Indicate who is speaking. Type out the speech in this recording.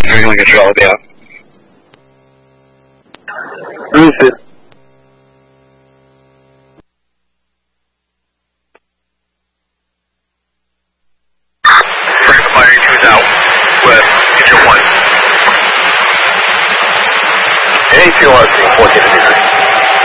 Speaker 1: Everyone control, yeah.
Speaker 2: Lucid.
Speaker 3: Frank Fire 2's out with engine 1.
Speaker 2: A2RC 1453.